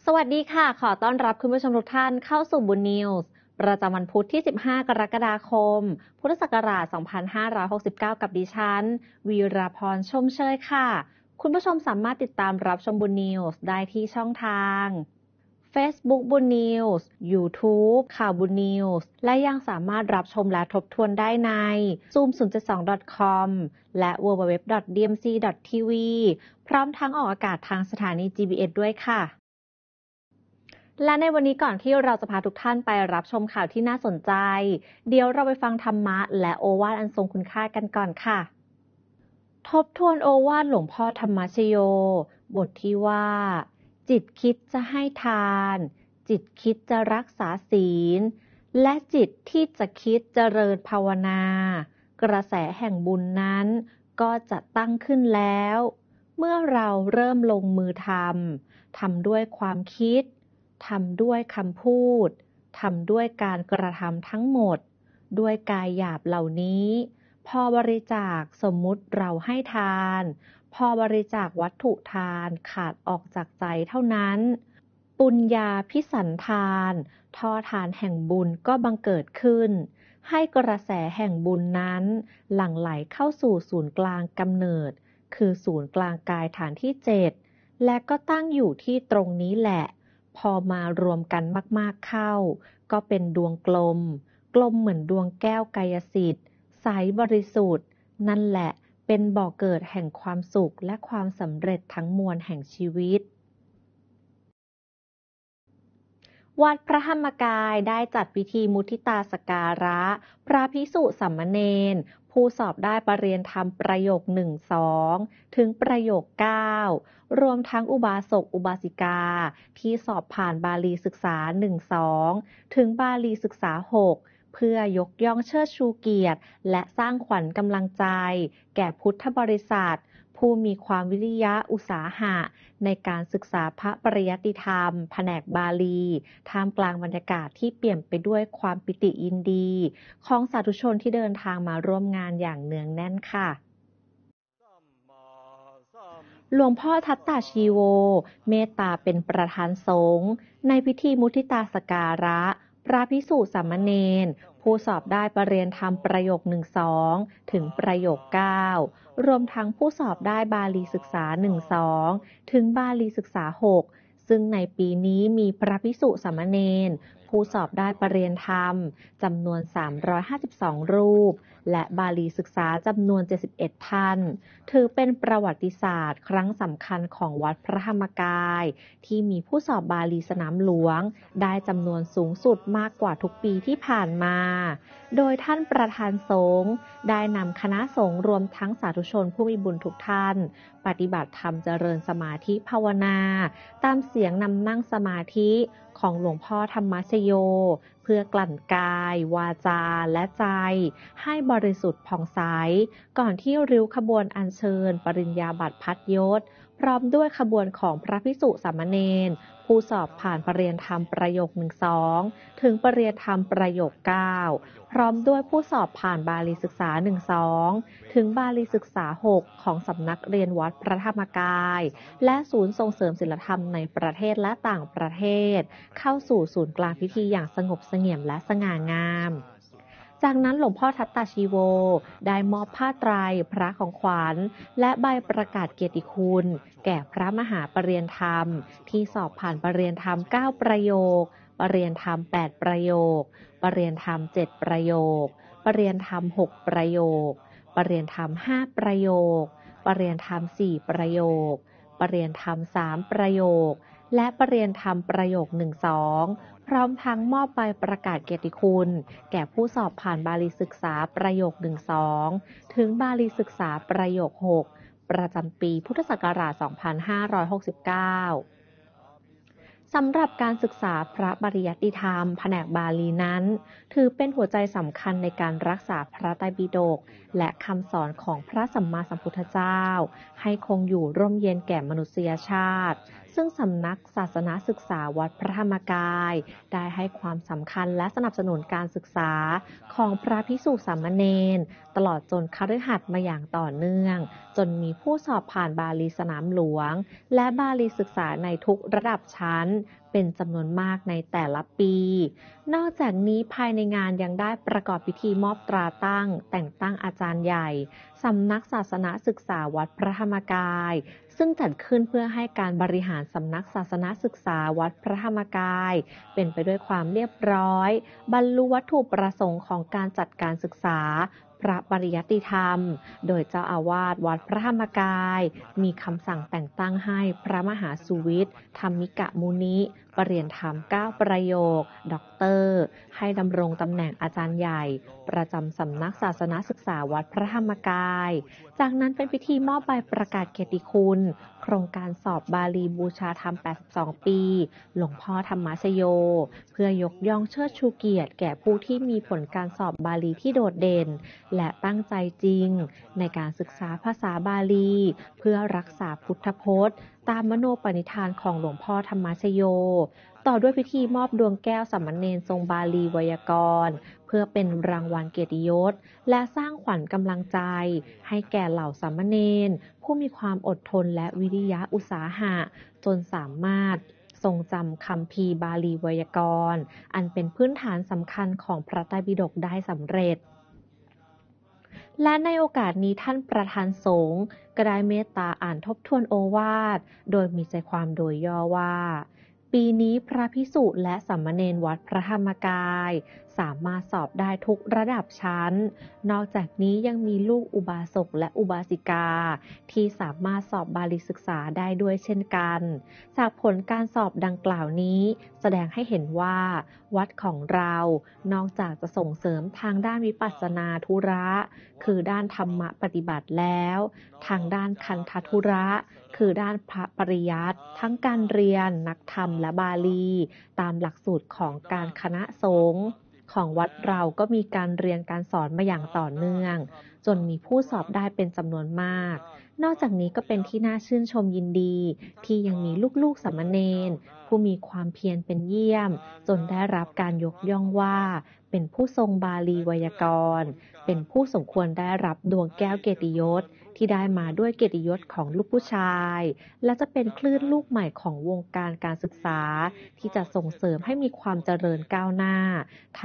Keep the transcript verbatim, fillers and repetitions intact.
สวัสดีค่ะ ขอต้อนรับคุณผู้ชมทุกท่านเข้าสู่บุญนิวส์ประจำวันพุธที่ สิบห้า กรกฎาคม พุทธศักราช สองพันห้าร้อยหกสิบเก้า กับดิฉัน วีราพร ชมเชยค่ะ คุณผู้ชมสามารถติดตามรับชมบุญนิวส์ได้ที่ช่องทาง Facebook บุญนิวส์ YouTube ข่าวบุญนิวส์ และยังสามารถรับชมและทบทวนได้ใน ซูม ศูนย์ เจ็ด สอง ดอท คอม และ ดับเบิลยู ดับเบิลยู ดับเบิลยู ดอท ดี เอ็ม ซี ดอท ที วี พร้อมทั้งออกอากาศทางสถานี จี บี เอส ด้วยค่ะ และในวันนี้ก่อนที่เราจะพาทุกท่านไปรับชมข่าวที่น่าสนใจ เดี๋ยวเราไปฟังธรรมะและโอวาทอันทรงคุณค่ากันก่อนค่ะ ทบทวนโอวาทหลวงพ่อธรรมชโย บทที่ว่า จิตคิดจะให้ทาน จิตคิดจะรักษาศีล และจิตที่จะคิดเจริญภาวนา กระแสแห่งบุญนั้นก็จะตั้งขึ้นแล้ว เมื่อเราเริ่มลงมือทำ ทำด้วยความคิด ทำด้วยคำพูด ทำด้วยการกระทำทั้งหมด ด้วยกายหยาบเหล่านี้ พอบริจาคสมมุติเราให้ทาน พอบริจาควัตถุทานขาดออกจากใจเท่านั้น ปุญญาภิสันธานท่อทานแห่งบุญก็บังเกิดขึ้น ให้กระแสแห่งบุญนั้นหลั่งไหลเข้าสู่ศูนย์กลางกำเนิด คือศูนย์กลางกายฐานที่เจ็ด และก็ตั้งอยู่ที่ตรงนี้แหละ พอมารวมกันมากๆเข้า ก็เป็นดวงกลม กลมเหมือนดวงแก้วกายสิทธิ์ ใสบริสุทธิ์ นั่นแหละเป็นบ่อเกิดแห่งความสุขและความสำเร็จทั้งมวลแห่งชีวิต วัดพระธรรมกายได้จัดพิธีมุทิตาสการะ พระภิกษุสามเณรผู้สอบได้ประเรียนธรรมประโยค หนึ่ง สอง ถึงประโยค เก้า รวมทั้งอุบาสกอุบาสิกาที่สอบผ่านบาลีศึกษา หนึ่ง สอง ถึงบาลีศึกษา หก เพื่อยกย่องเชิดชูเกียรติและสร้างขวัญกำลังใจ แก่พุทธบริษัท ผู้มีความวิริยะอุตสาหะในการศึกษาพระปริยัติธรรมแผนกบาลีท่ามกลางบรรยากาศที่เปี่ยมไปด้วยความปิติยินดีของสาธุชนที่เดินทางมาร่วมงานอย่างเนืองแน่นค่ะ หลวงพ่อทัตตาชีโว เมตตาเป็นประธานสงฆ์ในพิธีมุทิตาสการะ พระภิกษุสามเณรผู้สอบได้ประเรียนธรรมประโยค หนึ่ง สอง ถึงประโยค เก้า รวมทั้งผู้สอบได้บาลีศึกษา หนึ่ง สอง ถึงบาลีศึกษา หก ซึ่งในปีนี้มีพระภิกษุสามเณรผู้สอบได้ประเรียนธรรมจำนวน สามร้อยห้าสิบสอง รูป และบาลีศึกษาจำนวน เจ็ดสิบเอ็ด ท่าน ถือเป็นประวัติศาสตร์ครั้งสำคัญของวัดพระธรรมกายที่มีผู้สอบบาลีสนามหลวงได้จำนวนสูงสุดมากกว่าทุกปีที่ผ่านมา โดยท่านประธานสงฆ์ได้นำคณะสงฆ์รวมทั้งสาธุชนผู้มีบุญทุกท่านปฏิบัติธรรมเจริญสมาธิภาวนาตามเสียงนำนั่งสมาธิของหลวงพ่อธรรมชโยเพื่อกลั่นกายวาจาและใจให้บริสุทธิ์ผ่องใสก่อนที่ริ้วขบวนอัญเชิญปริญญาบัตรพัดยศพร้อมด้วยขบวนของพระภิกษุสามเณรผู้สอบผ่านประเรียนธรรมประโยค หนึ่ง สอง ถึงประเรียนธรรมประโยค เก้า พร้อมด้วยผู้สอบผ่านบาลีศึกษา หนึ่ง สอง ถึงบาลีศึกษา หก ของสำนักเรียนวัดพระธรรมกายและศูนย์ส่งเสริมศีลธรรมในประเทศและต่างประเทศเข้าสู่ศูนย์กลางพิธีอย่างสงบเสงี่ยมและสง่างามจากนั้นหลวงพ่อทัตตาชีโวได้มอบผ้าไตรพระของขวัญและใบประกาศเกียรติคุณแก่พระมหาปรริญญาธรรมที่สอบผ่านปรริญญาธรรม เก้า ประโยคปรริญญาธรรม แปด ประโยคปรริญญาธรรม เจ็ด ประโยคปรริญญาธรรม หก ประโยคปรริญญาธรรม ห้า ประโยคปรริญญาธรรม สี่ ประโยคปรริญญาธรรม สาม ประโยคและปรริญญาธรรมประโยค หนึ่ง สอง พร้อมทั้งมอบใบประกาศเกียรติคุณแก่ผู้สอบผ่านบาลีศึกษาประโยค หนึ่ง สอง ถึงบาลีศึกษาประโยค หก ประจำปีพุทธศักราช สองพันห้าร้อยหกสิบเก้า สำหรับการศึกษาพระปริยัติธรรมแผนกบาลีนั้นถือเป็นหัวใจสำคัญในการรักษาพระไตรปิฎกและคำสอนของพระสัมมาสัมพุทธเจ้าให้คงอยู่ร่มเย็นแก่มนุษยชาติซึ่งสำนักศาสนศึกษาวัดพระธรรมกายได้ให้ความสำคัญและสนับสนุนการศึกษาของพระภิกษุสามเณรตลอดจนคฤหัสถ์มาอย่างต่อเนื่องจนมีผู้สอบผ่านบาลีสนามหลวงและบาลีศึกษาในทุกระดับชั้นเป็นจำนวนมากในแต่ละปี นอกจากนี้ภายในงานยังได้ประกอบพิธีมอบตราตั้ง แต่งตั้งอาจารย์ใหญ่สำนักศาสนศึกษาวัดพระธรรมกาย ซึ่งจัดขึ้นเพื่อให้การบริหารสำนักศาสนศึกษาวัดพระธรรมกาย เป็นไปด้วยความเรียบร้อย บรรลุวัตถุประสงค์ของการจัดการศึกษาพระปริยัติธรรม โดยเจ้าอาวาสวัดพระธรรมกาย มีคำสั่งแต่งตั้งให้พระมหาสุวิทย์ธรรมิกมุนิปรริยนธรรมเก้าประโยค ด็อกเตอร์ ให้ดำรงตำแหน่งอาจารย์ใหญ่ ประจำสำนักศาสนศึกษาวัดพระธรรมกาย จากนั้นเป็นพิธีมอบใบประกาศเกียรติคุณ โครงการสอบบาลีบูชาธรรม แปดสิบสอง ปี หลวงพ่อธรรมชโย เพื่อยกย่องเชิดชูเกียรติแก่ผู้ที่มีผลการสอบบาลีที่โดดเด่น และตั้งใจจริงในการศึกษาภาษาบาลี เพื่อรักษาพุทธพจน์ ตามมโนปณิธานของหลวงพ่อธรรมชโย ต่อด้วยพิธีมอบดวงแก้วสามเณรทรงบาลีไวยากรณ์ เพื่อเป็นรางวัลเกียรติยศ และสร้างขวัญกำลังใจ ให้แก่เหล่าสามเณรผู้มีความอดทนและวิริยะอุตสาหะ จนสามารถทรงจำคัมภีร์บาลีไวยากรณ์ อันเป็นพื้นฐานสำคัญของพระไตรปิฎกได้สำเร็จ และในโอกาสนี้ท่านประธานสงฆ์ก็ได้เมตตาอ่านทบทวนโอวาท โดยมีใจความโดยย่อว่า ปีนี้พระภิกษุและสามเณรวัดพระธรรมกาย สามารถสอบได้ทุกระดับชั้น นอกจากนี้ยังมีลูกอุบาสกและอุบาสิกา ที่สามารถสอบบาลีศึกษาได้ด้วยเช่นกัน จากผลการสอบดังกล่าวนี้ แสดงให้เห็นว่า วัดของเรานอกจากจะส่งเสริมทางด้านวิปัสสนาธุระ คือด้านธรรมปฏิบัติแล้ว ทางด้านคันธธุระ คือด้านพระปริยัติ ทั้งการเรียน นักธรรมและบาลี ตามหลักสูตรของการคณะสงฆ์ของวัดเราก็มีการเรียนการสอนมาอย่างต่อเนื่อง จนมีผู้สอบได้เป็นจำนวนมาก นอกจากนี้ก็เป็นที่น่าชื่นชมยินดี ที่ยังมีลูกๆสามเณรผู้มีความเพียรเป็นเยี่ยม จนได้รับการยกย่องว่า เป็นผู้ทรงบาลีไวยากรณ์ เป็นผู้สมควรได้รับดวงแก้วเกียรติยศ ที่ได้มาด้วยเกียรติยศของลูกผู้ชาย และจะเป็นคลื่นลูกใหม่ของวงการการศึกษา ที่จะส่งเสริมให้มีความเจริญก้าวหน้า